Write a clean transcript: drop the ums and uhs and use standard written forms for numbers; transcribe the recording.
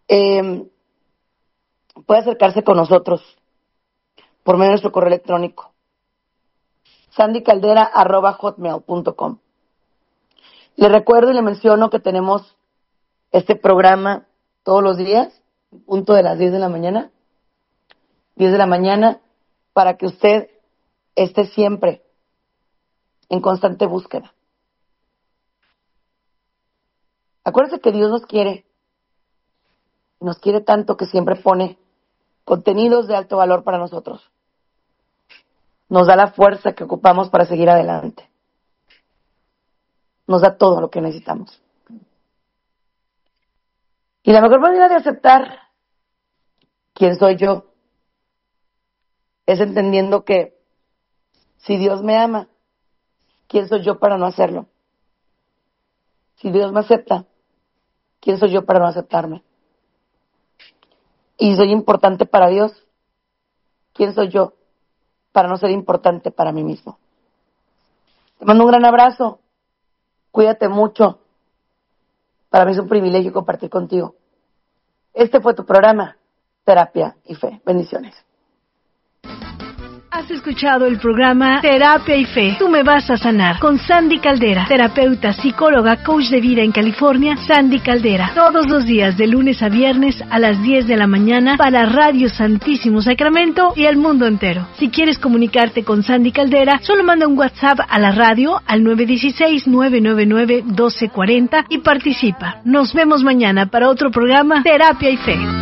puede acercarse con nosotros por medio de nuestro correo electrónico sandycaldera@hotmail.com. Le recuerdo y le menciono que tenemos este programa todos los días, punto de las 10 de la mañana, para que usted esté siempre en constante búsqueda. Acuérdese que Dios nos quiere tanto que siempre pone contenidos de alto valor para nosotros. Nos da la fuerza que ocupamos para seguir adelante. Nos da todo lo que necesitamos. Y la mejor manera de aceptar quién soy yo es entendiendo que si Dios me ama, ¿quién soy yo para no hacerlo? Si Dios me acepta, ¿quién soy yo para no aceptarme? Y si soy importante para Dios, ¿quién soy yo para no ser importante para mí mismo? Te mando un gran abrazo. Cuídate mucho. Para mí es un privilegio compartir contigo. Este fue tu programa, Terapia y Fe. Bendiciones. Has escuchado el programa Terapia y Fe. Tú me vas a sanar con Sandy Caldera, terapeuta, psicóloga, coach de vida en California. Sandy Caldera, todos los días de lunes a viernes a las 10 de la mañana para Radio Santísimo Sacramento y el mundo entero. Si quieres comunicarte con Sandy Caldera, solo manda un WhatsApp a la radio al 916-999-1240 y participa. Nos vemos mañana para otro programa Terapia y Fe.